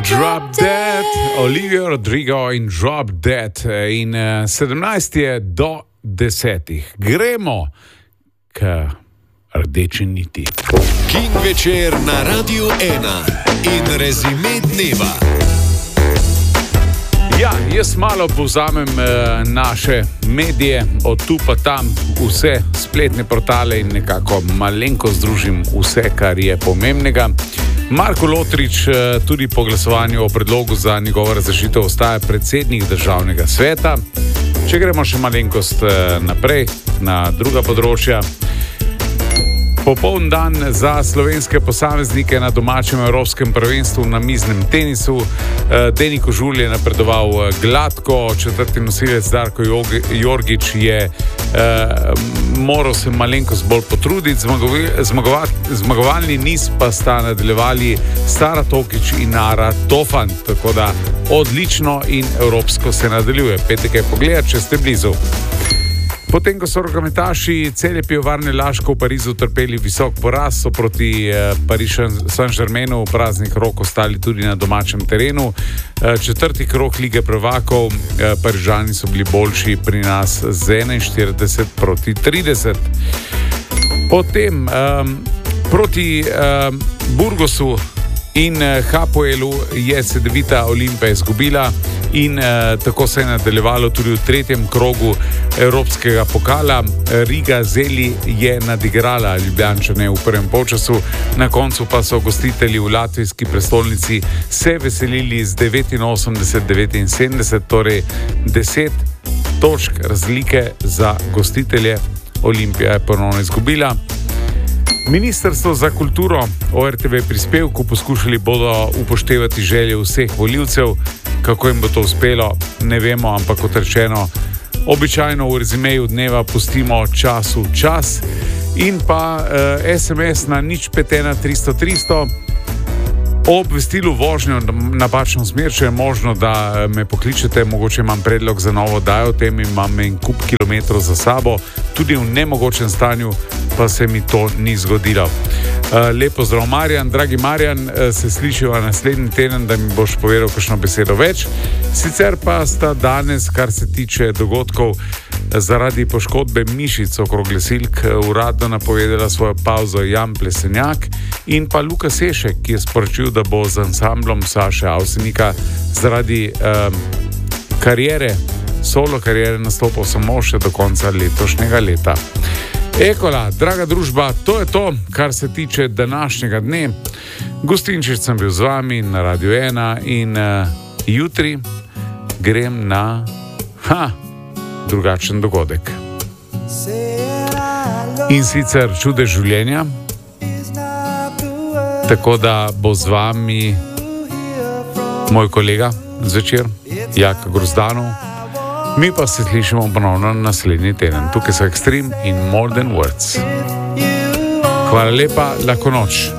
Drop Dead, Olivia Rodrigo in Drop Dead. In 17 je do 10. Gremo k rdeči niti. King večer na Radiu 1 in rezime dneva. Ja, jaz malo povzamem naše medije, od tu pa tam vse spletne portale in nekako malenko združim vse, kar je pomembnega. Marko Lotrič tudi po glasovanju o predlogu za njegovo razrešitev ostaja predsednik Državnega sveta. Če gremo še malenkost naprej na druga področja. Popoln dan za slovenske posameznike na domačem evropskem prvenstvu na miznem tenisu. Deni Kožul je napredoval gladko, četrti nosilec Darko Jorgič je moral se malenkost bolj potruditi, zmagovalni niz pa sta nadaljevali Sara Tokič in Ara Tofan, tako da odlično in evropsko se nadaljuje. Petek je pogledati, če ste blizu. Potem, ko so rokometaši Celje Pivovarne Laško v Parizu trpeli visok poraz, so proti Paris Saint-Germainu praznih rok ostali tudi na domačem terenu. Četrti krog Lige prvakov, Parižani so bili boljši pri nas z 41 proti 30. Potem proti Burgosu in Hapoelu je Cedevita Olimpija izgubila in tako se je nadaljevalo tudi v tretjem krogu Evropskega pokala. Riga Zeli je nadigrala Ljubljančane v prvem polčasu, na koncu pa so gostitelji v latvijski prestolnici se veselili z 89-79, torej 10 točk razlike za gostitelje. Olimpija je ponovno izgubila. Ministrstvo za kulturo o RTV prispevku poskušali bodo upoštevati želje vseh volivcev. Kako jim bo to uspelo, ne vemo, ampak kot rečeno, običajno v rezimeju dneva pustimo času čas in pa SMS na 051 300 300. O obvestilu vožnjo napačno smer, če je možno, da me pokličete, mogoče imam predlog za novo dajo, tem imam en kup kilometrov za sabo, tudi v nemogočem stanju pa se mi to ni zgodilo. Lepo zdrav Marjan, dragi Marjan, se slišiva naslednji teden, da mi boš povedal kakšno besedo več. Sicer pa sta danes, kar se tiče dogodkov, zaradi poškodbe mišic okrog lesilk uradno napovedala svojo pavzo Jan Plesenjak in pa Luka Sešek, ki je sporočil, da bo z ansamblom Saše Avsenika zaradi solo karijere nastopal samo še do konca letošnjega leta. Ekola, draga družba, to je to, kar se tiče današnjega dne. Gostinčič sem bil z vami na Radio 1 in jutri grem na drugačen dogodek. In sicer Čudež življenja. Tako da bo z vami moj kolega zvečer, Jaka Grozdanov. Mi pa se slišimo ponovno naslednji teden. Tukaj so Extreme in More Than Words. Hvala lepa, lahko noč.